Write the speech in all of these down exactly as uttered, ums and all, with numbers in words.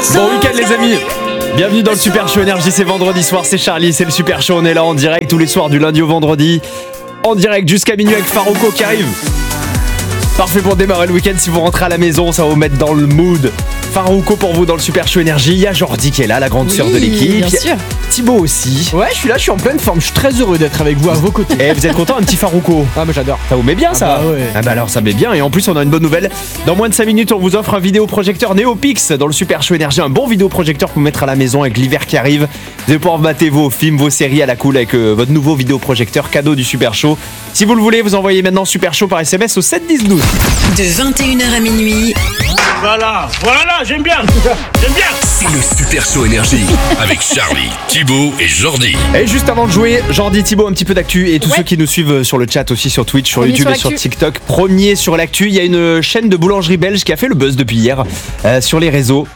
Bon week-end les amis. Bienvenue dans le Super Show Énergie, c'est vendredi soir, c'est Charlie, c'est le Super Show, on est là en direct tous les soirs du lundi au vendredi. En direct jusqu'à minuit avec Farouko qui arrive. Parfait pour démarrer le week-end si vous rentrez à la maison, ça va vous mettre dans le mood. Farouko pour vous dans le Super Show Énergie. Il y a Jordi qui est là, la grande oui, sœur de l'équipe. Bien sûr. Thibaut aussi. Ouais, je suis là, je suis en pleine forme. Je suis très heureux d'être avec vous à vos côtés. Et vous êtes content, un petit Farouko? Ah, mais j'adore. Ça vous met bien Ah ça? bah ouais. Ah bah alors ça met bien. Et en plus on a une bonne nouvelle. Dans moins de cinq minutes on vous offre un vidéoprojecteur Neopix dans le Super Show Énergie. Un bon vidéoprojecteur pour mettre à la maison avec l'hiver qui arrive. Vous allez pouvoir mater vos films, vos séries à la cool avec euh, votre nouveau vidéoprojecteur cadeau du Super Show. Si vous le voulez, vous envoyez maintenant Super Show par S M S au sept dix douze. De vingt et une heures à minuit. Voilà, voilà, j'aime bien, j'aime bien. C'est le Super Show Énergie avec Charlie, Thibaut et Jordi. Et juste avant de jouer, Jordi, Thibaut, un petit peu d'actu et tous Ouais. ceux qui nous suivent sur le chat aussi sur Twitch, sur Premier YouTube sur et sur l'actu. TikTok. Premier sur l'actu, il y a une chaîne de boulangerie belge qui a fait le buzz depuis hier euh, sur les réseaux.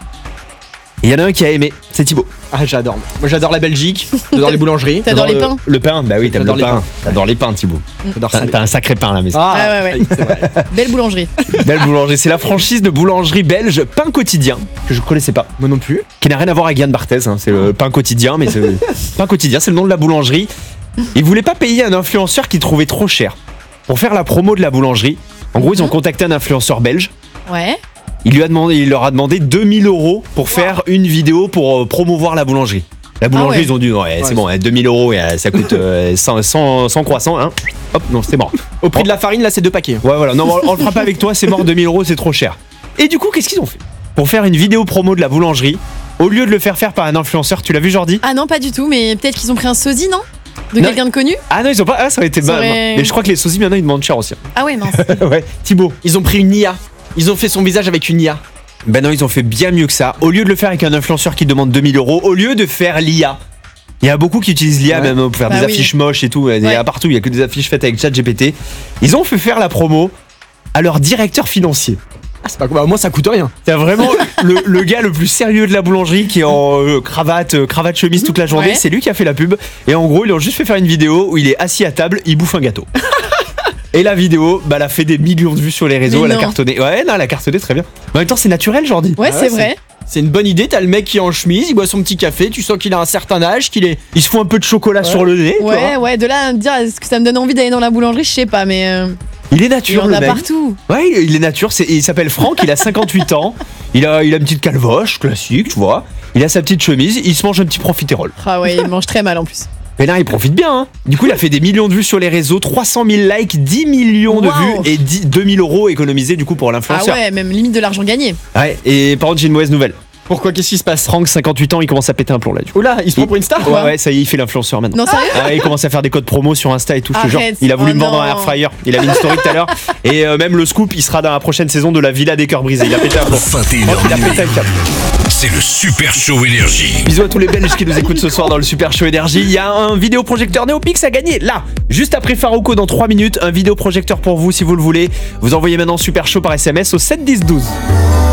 Et il y en a un qui a aimé, c'est Thibaut. Ah, j'adore. Moi, j'adore la Belgique, j'adore les boulangeries. T'adores les le, pains? Le pain, bah oui, t'aimes le J'adore les pain. pains. T'adores les pains, Thibaut. J'adore ça. T'as t'as un sacré pain à la maison. Ah, Ah ouais, ouais. c'est vrai. Belle boulangerie. Belle boulangerie, c'est la franchise de boulangerie belge Pain Quotidien, que je connaissais pas, Moi non plus. qui n'a rien à voir avec Yann Barthès, hein. C'est le Pain Quotidien, mais c'est Pain Quotidien, c'est le nom de la boulangerie. Ils voulaient pas payer un influenceur qu'ils trouvaient trop cher pour faire la promo de la boulangerie. En gros, ils ont contacté un influenceur belge. Ouais. Il lui a demandé, il leur a demandé deux mille euros pour faire une vidéo pour euh, promouvoir la boulangerie. La boulangerie, Ah ouais. ils ont dit, ouais, c'est Ouais. bon, hein, deux mille euros, et, euh, ça coûte euh, cent, cent, cent croissants, hein. Hop, non, c'est mort. Au prix de la farine, là, c'est deux paquets. Ouais, voilà, non, on, on le fera pas avec toi, c'est mort, deux mille euros, c'est trop cher. Et du coup, qu'est-ce qu'ils ont fait? Pour faire une vidéo promo de la boulangerie, au lieu de le faire faire par un influenceur, tu l'as vu, Jordi? Ah non, pas du tout, mais peut-être qu'ils ont pris un sosie, non? De Non. quelqu'un de connu? Ah non, ils ont pas, ah, ça aurait été Ça mal. aurait- Mais je crois que les sosies, maintenant, ils demandent cher aussi. Ah ouais, mince. Ouais, Thibaut. Ils ont pris une I A. Ils ont fait son visage avec une I A. Ben non, ils ont fait bien mieux que ça. Au lieu de le faire avec un influenceur qui demande deux mille euros, au lieu de faire l'I A. Il y a beaucoup qui utilisent l'I A Ouais. même pour faire Bah des oui. affiches moches et tout. Il y Ouais. a partout, il y a que des affiches faites avec ChatGPT. Ils ont fait faire la promo à leur directeur financier. Ah, c'est pas quoi. Bah, moi, ça coûte rien. C'est vraiment le, le gars le plus sérieux de la boulangerie qui est en euh, cravate, euh, cravate chemise toute la journée. Ouais. C'est lui qui a fait la pub. Et en gros, ils ont juste fait faire une vidéo où il est assis à table, il bouffe un gâteau. Et la vidéo, bah, elle a fait des millions de vues sur les réseaux, Mais elle a non. cartonné. Ouais, non, elle a cartonné très bien. En même temps, c'est naturel, Jordi. Ouais, Ah c'est ouais, vrai. C'est une bonne idée. T'as le mec qui est en chemise, il boit son petit café. Tu sens qu'il a un certain âge, qu'il est. Il se fout un peu de chocolat sur le nez. tu Ouais, vois. ouais, de là à me dire est-ce que ça me donne envie d'aller dans la boulangerie, je sais pas, mais euh, Il est il y nature, en le a mec. partout. Ouais, il il est nature. c'est- Il s'appelle Franck, il a cinquante-huit ans. Il a, il a une petite calvoche classique, tu vois. Il a sa petite chemise, il se mange un petit profiterole. Ah ouais, il mange très mal en plus. Mais là, il profite bien. Hein. Du coup, il a fait des millions de vues sur les réseaux, trois cent mille likes, dix millions de Wow. vues et dix deux mille euros économisés du coup pour Ah l'influenceur. ouais, même limite de l'argent gagné. Ouais, et par contre, j'ai une mauvaise nouvelle. Pourquoi? Qu'est-ce qui se passe? Franck, cinquante-huit ans, il commence à péter un plomb là. Du coup. Oula, il se prend pour une star? Ouais, ouais, ça y est, il fait l'influenceur maintenant. Non, sérieux? Ah ouais, il commence à faire des codes promo sur Insta et tout, je te jure. Arrête. Il a voulu Oh me vendre non. un air fryer. Il a mis une story tout à l'heure. Et euh, même le scoop, il sera dans la prochaine saison de la Villa des Cœurs Brisés. Il a pété un plomb. vingt et une Franck, heures il a minuit. pété un câble. C'est le Super Show Énergie. Bisous à tous les Belges qui nous écoutent ce soir dans le Super Show Énergie. Il y a un vidéoprojecteur Neopix à gagner là, juste après Farouko dans trois minutes. Un vidéoprojecteur pour vous si vous le voulez. Vous envoyez maintenant Super Show par S M S au sept dix douze.